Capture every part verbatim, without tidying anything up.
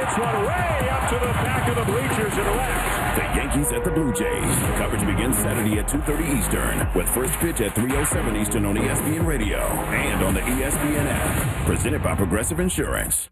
hits one way up to the back of the bleachers and left. The Yankees at the Blue Jays. Coverage begins Saturday at two thirty Eastern with first pitch at three oh seven Eastern on E S P N Radio and on the E S P N app. Presented by Progressive Insurance.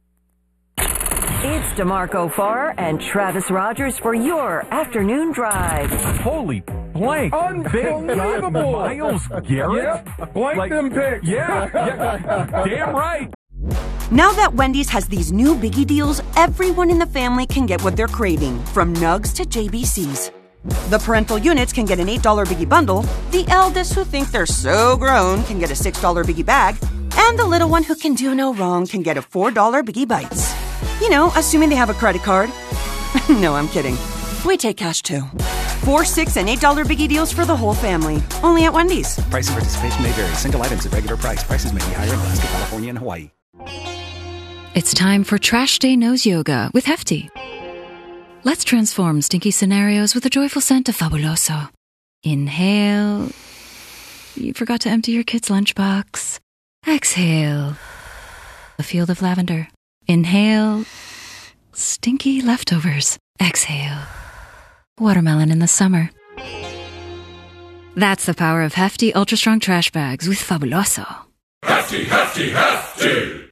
It's DeMarco Farr and Travis Rogers for your afternoon drive. Holy blank. Unbelievable. Myles Garrett? Yeah, blank like, them picks. Yeah, yeah, damn right. Now that Wendy's has these new biggie deals, everyone in the family can get what they're craving, from nugs to J B Cs. The parental units can get an eight dollar biggie bundle, the eldest who think they're so grown can get a six dollar biggie bag, and the little one who can do no wrong can get a four dollar biggie bites. You know, assuming they have a credit card. No, I'm kidding. We take cash too. Four, six, and eight dollar biggie deals for the whole family. Only at Wendy's. Price and participation may vary. Single items at regular price. Prices may be higher in Alaska, California, and Hawaii. It's time for Trash Day Nose Yoga with Hefty. Let's transform stinky scenarios with a joyful scent of Fabuloso. Inhale. You forgot to empty your kid's lunchbox. Exhale. A field of lavender. Inhale. Stinky leftovers. Exhale. Watermelon in the summer. That's the power of Hefty Ultra Strong Trash Bags with Fabuloso. Hefty, Hefty, Hefty!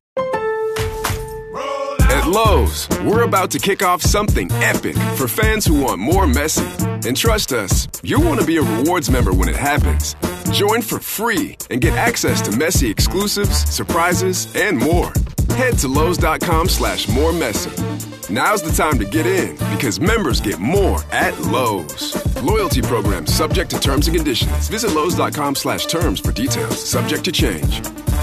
At Lowe's, we're about to kick off something epic for fans who want more Messi. And trust us, you'll want to be a rewards member when it happens. Join for free and get access to Messi exclusives, surprises, and more. Head to Lowe's.com slash more Messi. Now's the time to get in because members get more at Lowe's. Loyalty program subject to terms and conditions. Visit Lowe's.com slash terms for details. Subject to change.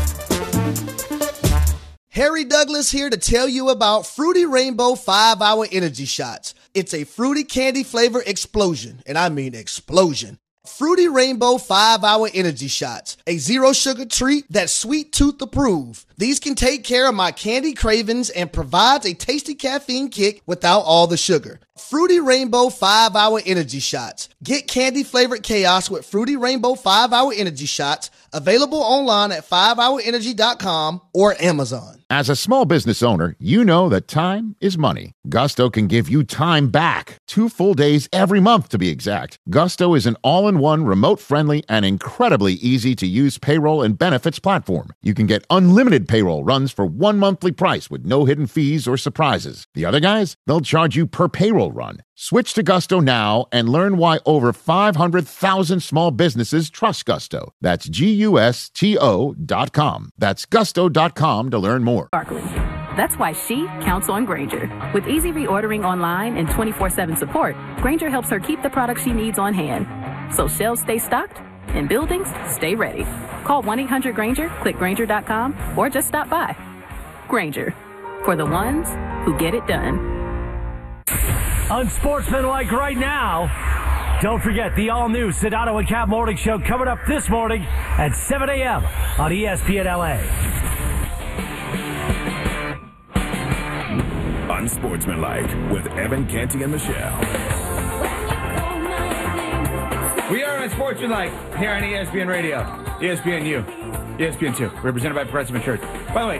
Harry Douglas here to tell you about Fruity Rainbow five hour Energy Shots. It's a fruity candy flavor explosion, and I mean explosion. Fruity Rainbow five hour Energy Shots, a zero sugar treat that's sweet tooth approved. These can take care of my candy cravings and provides a tasty caffeine kick without all the sugar. Fruity Rainbow five hour Energy Shots. Get candy flavored chaos with Fruity Rainbow five hour Energy Shots. Available online at five hour energy dot com or Amazon. As a small business owner, you know that time is money. Gusto can give you time back. Two full days every month, to be exact. Gusto is an all-in-one, remote-friendly, and incredibly easy-to-use payroll and benefits platform. You can get unlimited payroll runs for one monthly price with no hidden fees or surprises. The other guys, they'll charge you per payroll run. Switch to Gusto now and learn why over five hundred thousand small businesses trust Gusto. That's G U S T O dot com. That's gusto dot com to learn more. Barkley. That's why she counts on Grainger. With easy reordering online and twenty-four seven support, Grainger helps her keep the products she needs on hand. So shelves stay stocked and buildings stay ready. Call one eight hundred Grainger, click Grainger dot com, or just stop by. Grainger. For the ones who get it done. Unsportsmanlike right now. Don't forget the all-new Sedano and Cap Morning Show coming up this morning at seven a.m. on E S P N L A. Unsportsmanlike with Evan Canty and Michelle. We are Unsportsmanlike here on E S P N Radio, E S P N U, E S P N two, represented by Progressive Insurance. By the way,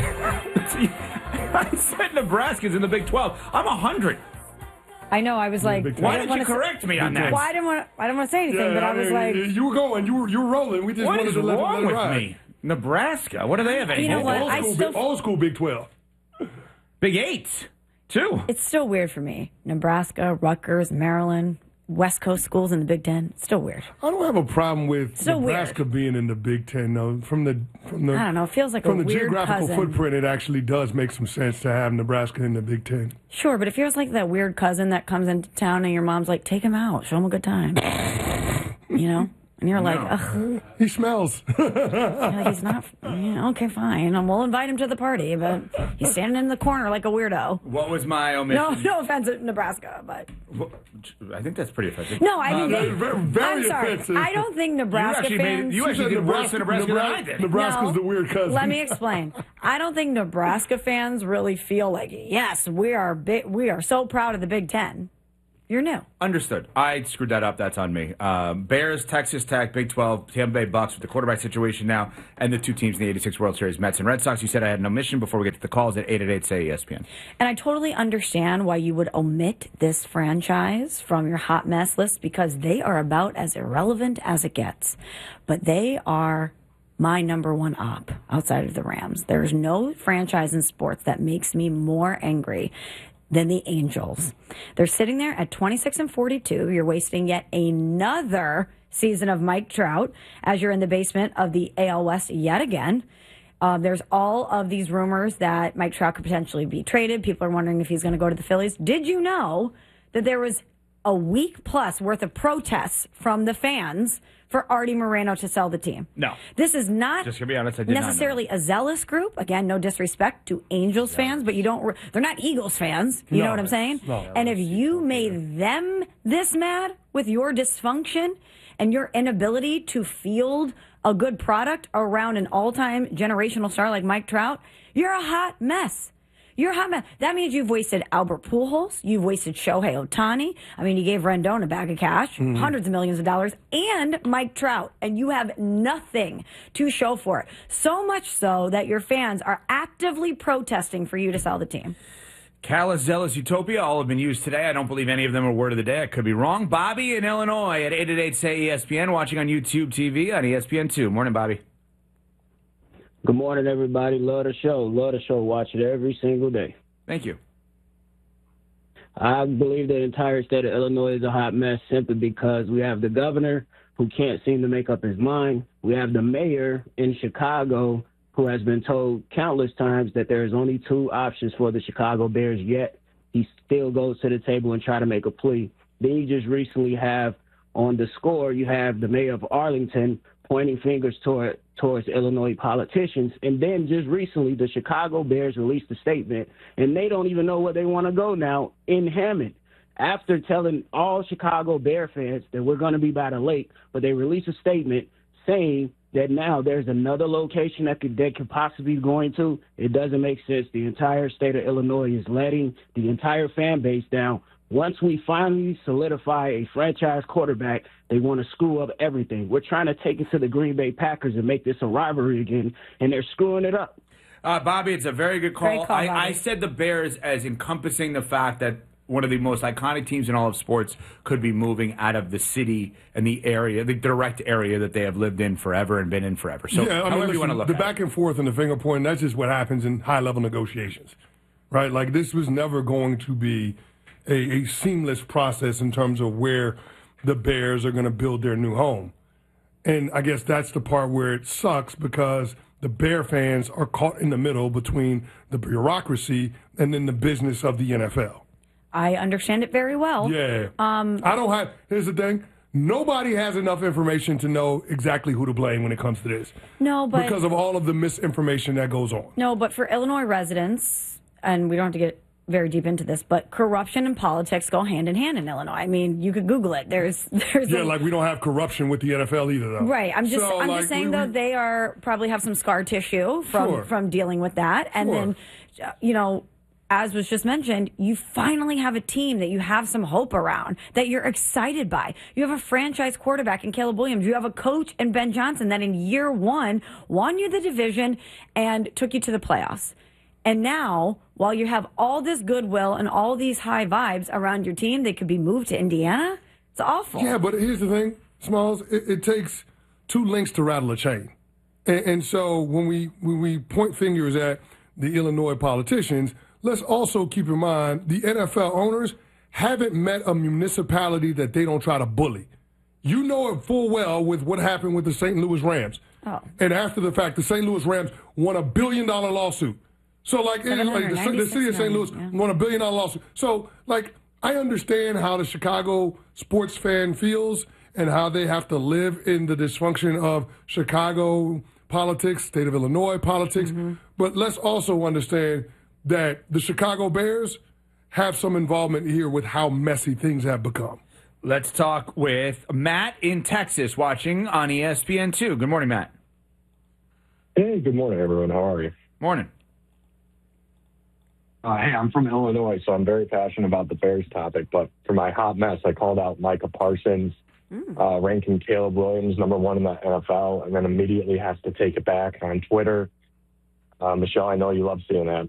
I said Nebraska's in the Big twelve. I'm one hundred. I know. I was like, why did you correct me on that? Well, I didn't want. I didn't want to say anything, yeah, but I was I mean, like, you were going, you were you were rolling. We just what wanted is to let wrong it with ride. me? Nebraska. What do they have? You know what? Old I school, still big, old school Big twelve. Big eight, too. It's still weird for me. Nebraska, Rutgers, Maryland, West Coast schools in the Big Ten. Still weird. I don't have a problem with still Nebraska weird. being in the Big Ten, though. From the from the I don't know. It feels like from a the weird geographical cousin. footprint, it actually does make some sense to have Nebraska in the Big Ten. Sure, but it feels like that weird cousin that comes into town and your mom's like, take him out, show him a good time. You know? And you're like, ugh. He smells. Like, he's not, yeah, okay, fine. And we'll invite him to the party, but he's standing in the corner like a weirdo. What was my omission? No, no offense at Nebraska, but. Well, I think that's pretty offensive. No, I mean, uh, they, very, very I'm sorry. offensive. I don't think Nebraska you actually fans. Made it, you actually did worse than Nebraska, Nebraska than I did. Nebraska's no, the weird cousin. Let me explain. I don't think Nebraska fans really feel like, yes, we are big, we are so proud of the Big Ten. You're new. Understood. I screwed that up. That's on me. Um, Bears, Texas Tech, Big twelve, Tampa Bay Bucks with the quarterback situation now, and the two teams in the eighty-six World Series, Mets and Red Sox. You said I had an omission before we get to the calls at eight eight eight, say E S P N. And I totally understand why you would omit this franchise from your hot mess list, because they are about as irrelevant as it gets. But they are my number one op outside of the Rams. There's no franchise in sports that makes me more angry than the Angels. They're sitting there at twenty-six and forty-two. You're wasting yet another season of Mike Trout as you're in the basement of the A L West yet again. Uh, there's all of these rumors that Mike Trout could potentially be traded. People are wondering if he's going to go to the Phillies. Did you know that there was a week plus worth of protests from the fans for Artie Moreno to sell the team? No. This is not Just to be honest, I did necessarily not know. a zealous group. Again, no disrespect to Angels fans, but you don't. They're not Eagles fans. You No, know what I'm saying? no, and if you made them this mad with your dysfunction and your inability to field a good product around an all-time generational star like Mike Trout, you're a hot mess. You're a hot mess. That means you've wasted Albert Pujols. You've wasted Shohei Ohtani. I mean, you gave Rendon a bag of cash, mm-hmm. hundreds of millions of dollars, and Mike Trout, and you have nothing to show for it. So much so that your fans are actively protesting for you to sell the team. Callous, Zealous, Utopia, all have been used today. I don't believe any of them are word of the day. I could be wrong. Bobby in Illinois at eight eight eight, say E S P N, watching on YouTube T V on E S P N two. Morning, Bobby. Good morning, everybody. Love the show. Love the show. Watch it every single day. Thank you. I believe the entire state of Illinois is a hot mess simply because we have the governor who can't seem to make up his mind. We have the mayor in Chicago who has been told countless times that there is only two options for the Chicago Bears, yet he still goes to the table and try to make a plea. Then you just recently have on the score, you have the mayor of Arlington pointing fingers toward towards Illinois politicians. And then just recently, the Chicago Bears released a statement, and they don't even know where they want to go now in Hammond. After telling all Chicago Bear fans that we're going to be by the lake, but they released a statement saying that now there's another location that could, that could possibly be going to. It doesn't make sense. The entire state of Illinois is letting the entire fan base down. Once we finally solidify a franchise quarterback, they want to screw up everything. We're trying to take it to the Green Bay Packers and make this a rivalry again, and they're screwing it up. Uh, Bobby, it's a very good call. Great call, I, Bobby. I said the Bears as encompassing the fact that one of the most iconic teams in all of sports could be moving out of the city and the area, the direct area that they have lived in forever and been in forever. So yeah, I mean, however listen, you want to look the at back it. and forth and the finger pointing, that's just what happens in high-level negotiations, right? Like, this was never going to be a, a seamless process in terms of where the Bears are going to build their new home. And I guess that's the part where it sucks because the Bear fans are caught in the middle between the bureaucracy and then the business of the N F L. I understand it very well. Yeah. Um, I don't have, here's the thing. Nobody has enough information to know exactly who to blame when it comes to this. No, but because of all of the misinformation that goes on. No, but for Illinois residents, and we don't have to get very deep into this, but corruption and politics go hand in hand in Illinois. I mean, you could Google it. There's, there's yeah, a, like we don't have corruption with the N F L either, though. right. I'm just, So, I'm like, just saying we- though we- they are probably have some scar tissue from Sure. from dealing with that, and Sure. then, uh, you know. As was just mentioned, you finally have a team that you have some hope around, that you're excited by. You have a franchise quarterback in Caleb Williams. You have a coach in Ben Johnson that in year one won you the division and took you to the playoffs. And now, while you have all this goodwill and all these high vibes around your team, they could be moved to Indiana. It's awful. Yeah, but here's the thing, Smalls. It, it takes two links to rattle a chain. And, and so when we when we point fingers at the Illinois politicians, let's also keep in mind the N F L owners haven't met a municipality that they don't try to bully. You know it full well with what happened with the Saint Louis Rams. Oh. And after the fact, the Saint Louis Rams won a billion dollar lawsuit. So, like, it, like the, the city of Saint Louis yeah. won a billion dollar lawsuit. So, like, I understand how the Chicago sports fan feels and how they have to live in the dysfunction of Chicago politics, state of Illinois politics. Mm-hmm. But let's also understand that the Chicago Bears have some involvement here with how messy things have become. Let's talk with Matt in Texas, watching on E S P N two. Good morning, Matt. Hey, good morning, everyone. How are you? Morning. Uh, hey, I'm from Illinois, so I'm very passionate about the Bears topic. But for my hot mess, I called out Micah Parsons, mm. uh, ranking Caleb Williams number one in the N F L, and then immediately has to take it back on Twitter. Uh, Michelle, I know you love seeing that.